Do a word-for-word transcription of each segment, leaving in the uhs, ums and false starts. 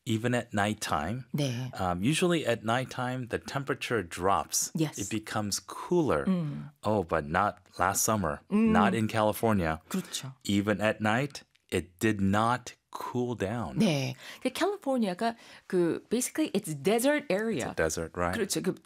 even at nighttime. 네. Um, usually at nighttime, the temperature drops. Yes. It becomes cooler. 음. Oh, but not last summer. 음. Not in California. 그렇죠. Even at night, it did not cool down. 네. 캘리포니아가 그 basically it's desert area. It's a desert, right? 그렇죠. 그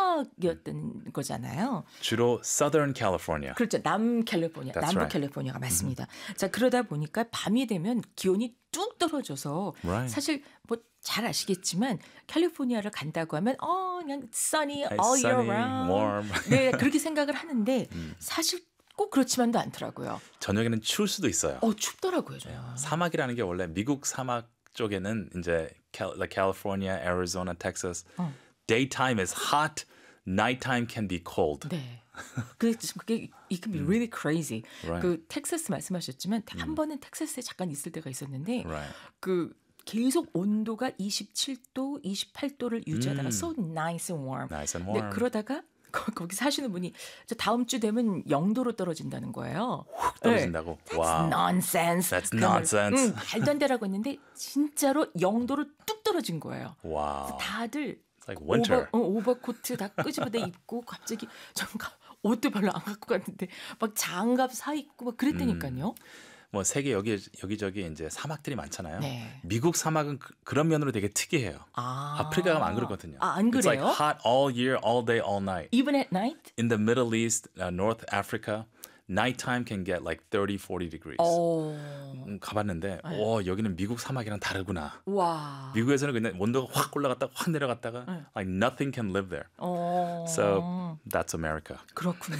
사막이었던 거잖아요. 주로 Southern California. 그렇죠. 남캘리포니아, That's 남부 right. 캘리포니아가 맞습니다. Mm-hmm. 자, 그러다 보니까 밤이 되면 기온이 뚝 떨어져서 Right. 사실 뭐 잘 아시겠지만 캘리포니아를 간다고 하면 어 그냥 sunny It's all year sunny, round. warm. 네, 그렇게 생각을 하는데 사실 꼭 그렇지만도 않더라고요. 저녁에는 추울 수도 있어요. 어, 춥더라고요, 저. 사막이라는 게 원래 미국 사막 쪽에는 이제 like California, Arizona, Texas, 어. daytime is hot, nighttime can be cold. 네. 그게 그게 it can be really crazy. Right. 그 텍사스 말씀하셨지만 한 번은 텍사스에 잠깐 있을 때가 있었는데 Right. 그 계속 온도가 이십칠 도, 이십팔 도를 유지하다가 음. so nice and warm. Nice and 네, warm. 그러다가 거, 거기 사시는 분이 저 다음 주 되면 영 도로 떨어진다는 거예요. 훅 떨어진다고. 네. That's Wow. nonsense. That's 그러면, nonsense. 응, 말도 안 되라고 했는데 진짜로 영 도로 뚝 떨어진 거예요. Wow. 다들 It's like winter. 오버, 어, 오버코트 다 끄집어내 입고 갑자기 정말 옷도 별로 안 갖고 갔는데 막 장갑 사 입고 막 그랬다니까요. 음. 뭐 세계 여기 여기저기 이제 사막들이 많잖아요. 네. 미국 사막은 그, 그런 면으로 되게 특이해요. 아, 아프리카 가면 안 그렇거든요. 아, 안 It's like 그래요? hot all year, all day, all night. Even at night? In the Middle East, uh, North Africa, nighttime can get like thirty, forty degrees. 어, 음, 가봤는데, 오, 여기는 미국 사막이랑 다르구나. 와. 미국에서는 그냥 온도가 확 올라갔다가 확 내려갔다가 like nothing can live there. 어, So that's America. 그렇군요.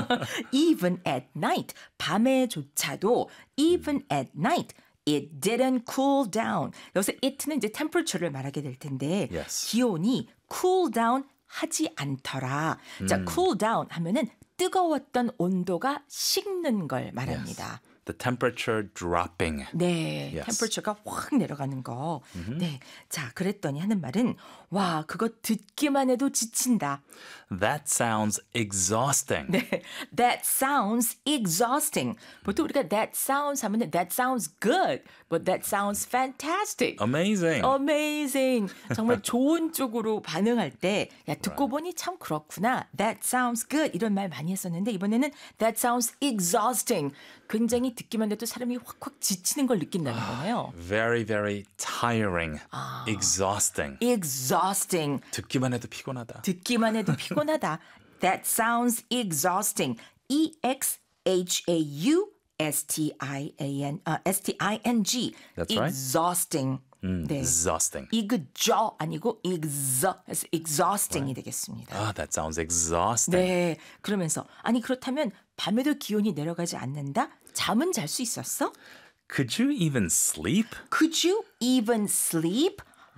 Even at night, 밤에조차도 even at night. It didn't cool down. 여기서 it는 이제 temperature를 말하게 될 텐데 Yes. 기온이 cool down 하지 않더라. 자, cool down 하면은 뜨거웠던 온도가 식는 걸 말합니다. Yes. The temperature dropping. 네, Yes. 템퍼처가 확 내려가는 거. 네, 자 그랬더니 하는 말은 와 그거 듣기만 해도 지친다. That sounds exhausting. 네, that sounds exhausting. 보통 우리가 that sounds 하면 that sounds good, but that sounds fantastic. Amazing. Amazing. 정말 좋은 쪽으로 반응할 때, 야, 듣고 보니 참 그렇구나. That sounds good. 이런 말 많이 했었는데, 이번에는 that sounds exhausting. 굉장히 듣기만 해도 사람이 확확 지치는 걸 느낀다는 거네요. Very, very tiring. 아. Exhausting. Exhausting. 듣기만 해도 피곤하다. 듣기만 해도 피곤하다. That sounds exhausting. E X H A U S T I A N, uh, S T I N G. That's right. Exhausting. 음, 네. Exhausting. 이그저 아니고 exa, 그래서 exhausting이 되겠습니다. Ah, that sounds exhausting. 네, 그러면서 아니 그렇다면 밤에도 기온이 내려가지 않는다? 잠은 잘 수 있었어? Could you even sleep? Could you even sleep?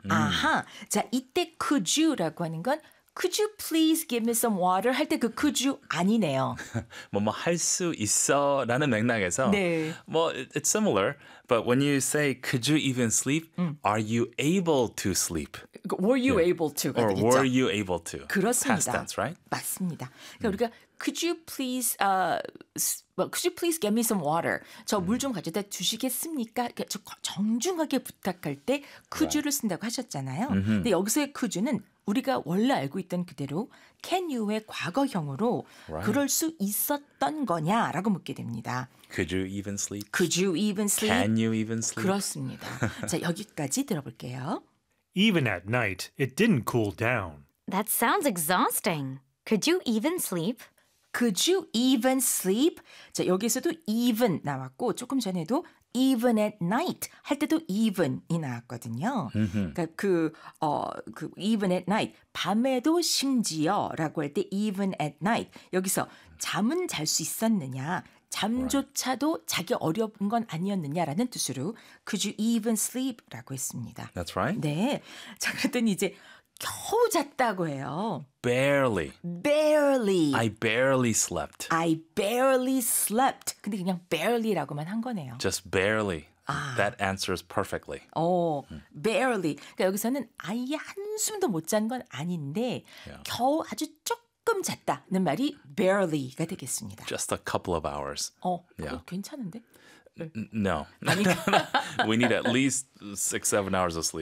아하, 자 이때 could you라고 하는 건 Could you please give me some water? 할 때 그 could you 아니네요. 뭐뭐 할 수 있어라는 맥락에서 네. 뭐 it- it's similar, but when you say could you even sleep, are you able to sleep? Were you able to가 Or 되겠죠? were you able to? 그렇습니다. Past tense, right? 맞습니다. 그러니까 우리가 could you please uh, s- well, could you please get me some water? 저 물 좀 가져다 주시겠습니까? 그러니까 저 정중하게 부탁할 때 could you를 쓴다고 하셨잖아요. 근데 여기서의 could you는 우리가 원래 알고 있던 그대로 can you의 과거형으로 Right. 그럴 수 있었던 거냐라고 묻게 됩니다. Could you even sleep? Could you even sleep? Can you even sleep? 그렇습니다. 자, 여기까지 들어볼게요. Even at night, it didn't cool down. That sounds exhausting. Could you even sleep? Could you even sleep? 자, 여기서도 even 나왔고 조금 전에도 even at night 할 때도 even이 나왔거든요. 그러니까 그, 어, 그 even at night 밤에도 심지어라고 할 때 even at night 여기서 잠은 잘 수 있었느냐 잠조차도 자기 어려운 건 아니었느냐라는 뜻으로 Could you even sleep라고 했습니다. That's right. 네, 자 그랬더니 이제 겨우 잤다고 해요. Barely. Barely. I barely slept. I barely slept. 근데 그냥 barely라고만 한 거네요. Just barely. That answers perfectly. 어, barely. 그러니까 여기서는 아예 한숨도 못 잔 건 아닌데 Yeah. 겨우 아주 조금 잤다는 말이 barely가 되겠습니다. Just a couple of hours. 어, 그거 Yeah. 괜찮은데? N- No. We need at least six, seven hours of sleep.